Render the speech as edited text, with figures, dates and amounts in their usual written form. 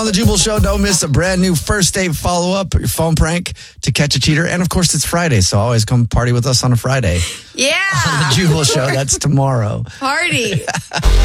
on the Jubal Show. Don't miss a brand new first date follow-up, your phone prank to catch a cheater. And, of course, it's Friday, so always come party with us on a Friday. Yeah. On the Jubal Show. That's tomorrow. Party.